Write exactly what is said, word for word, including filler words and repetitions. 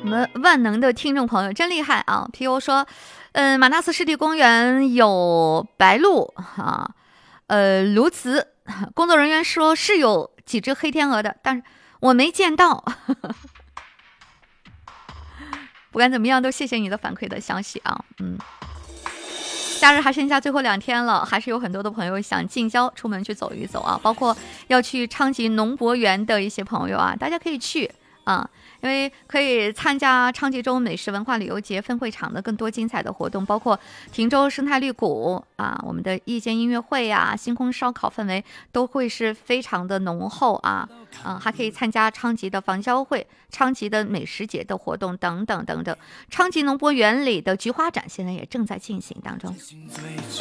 我们万能的听众朋友真厉害啊 ！P O 说，嗯，马纳斯湿地公园有白鹭啊，呃，鸬鹚。工作人员说是有几只黑天鹅的，但是我没见到。不管怎么样，都谢谢你的反馈的消息啊，嗯。假日还剩下最后两天了，还是有很多的朋友想近郊出门去走一走啊，包括要去昌吉农博园的一些朋友啊，大家可以去啊，因为可以参加昌吉州美食文化旅游节分会场的更多精彩的活动，包括亭州生态绿谷啊，我们的夜间音乐会啊，星空烧烤氛围都会是非常的浓厚啊，啊，还可以参加昌吉的房交会、昌吉的美食节的活动等等等等。昌吉农博园里的菊花展现在也正在进行当中。